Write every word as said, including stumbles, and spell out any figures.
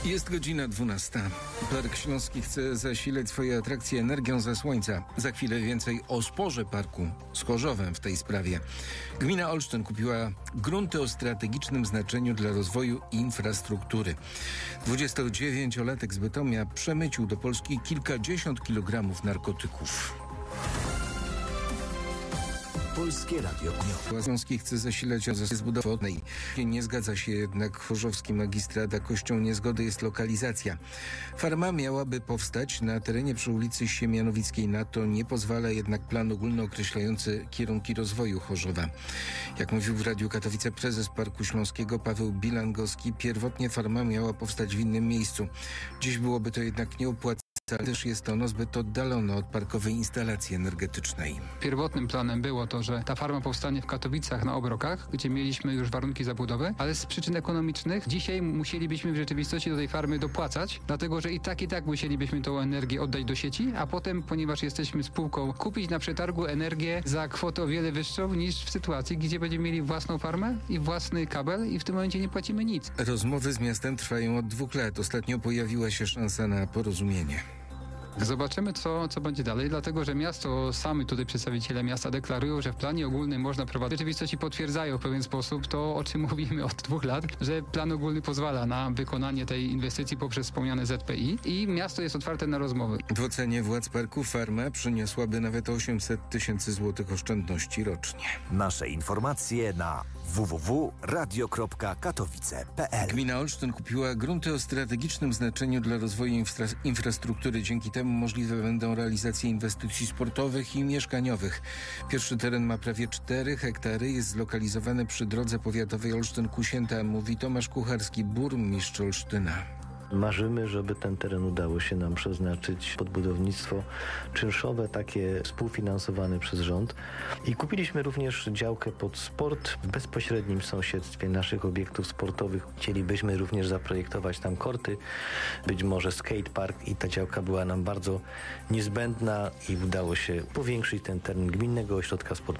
Jest godzina dwunasta. Park Śląski chce zasilać swoje atrakcje energią ze słońca. Za chwilę więcej o sporze parku z Chorzowem w tej sprawie. Gmina Olsztyn kupiła grunty o strategicznym znaczeniu dla rozwoju infrastruktury. dwudziestodziewięciolatek z Bytomia przemycił do Polski kilkadziesiąt kilogramów narkotyków. Polskie Radio Dniowe. Śląski chce zasilać ze zbudowy wodnej. Nie zgadza się jednak chorzowski magistrat, a kością niezgody jest lokalizacja. Farma miałaby powstać na terenie przy ulicy Siemianowickiej. Na to nie pozwala jednak plan ogólny określający kierunki rozwoju Chorzowa. Jak mówił w Radiu Katowice prezes Parku Śląskiego Paweł Bilangowski, pierwotnie farma miała powstać w innym miejscu. Dziś byłoby to jednak nieopłacalne. Też jest ono zbyt oddalone od parkowej instalacji energetycznej. Pierwotnym planem było to, że ta farma powstanie w Katowicach na Obrokach, gdzie mieliśmy już warunki zabudowy, ale z przyczyn ekonomicznych dzisiaj musielibyśmy w rzeczywistości do tej farmy dopłacać, dlatego że i tak i tak musielibyśmy tą energię oddać do sieci, a potem, ponieważ jesteśmy spółką, kupić na przetargu energię za kwotę o wiele wyższą niż w sytuacji, gdzie będziemy mieli własną farmę i własny kabel i w tym momencie nie płacimy nic. Rozmowy z miastem trwają od dwóch lat. Ostatnio pojawiła się szansa na porozumienie. Zobaczymy, co, co będzie dalej, dlatego że miasto, sami tutaj przedstawiciele miasta deklarują, że w planie ogólnym można prowadzić. W rzeczywistości potwierdzają w pewien sposób to, o czym mówimy od dwóch lat, że plan ogólny pozwala na wykonanie tej inwestycji poprzez wspomniane Z P I i miasto jest otwarte na rozmowy. W ocenie władz parku farma przyniosłaby nawet osiemset tysięcy złotych oszczędności rocznie. Nasze informacje na w w w kropka radio kropka katowice kropka p l. Gmina Olsztyn kupiła grunty o strategicznym znaczeniu dla rozwoju infra- infrastruktury. Dzięki temu możliwe będą realizacje inwestycji sportowych i mieszkaniowych. Pierwszy teren ma prawie cztery hektary, jest zlokalizowany przy drodze powiatowej Olsztyn-Kusięta, mówi Tomasz Kucharski, burmistrz Olsztyna. Marzymy, żeby ten teren udało się nam przeznaczyć pod budownictwo czynszowe, takie współfinansowane przez rząd. I kupiliśmy również działkę pod sport w bezpośrednim sąsiedztwie naszych obiektów sportowych. Chcielibyśmy również zaprojektować tam korty, być może skatepark i ta działka była nam bardzo niezbędna i udało się powiększyć ten teren Gminnego Ośrodka Sportu.